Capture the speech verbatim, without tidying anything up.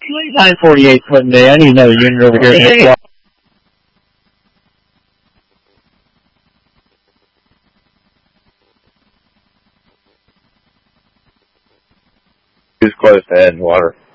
nine forty-eight foot in day. I need another unit over here. He was close to Edgewater.